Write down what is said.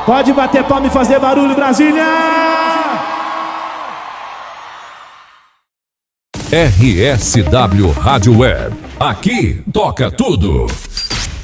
Pode bater palma e fazer barulho, Brasília! RSW Rádio Web. Aqui toca tudo.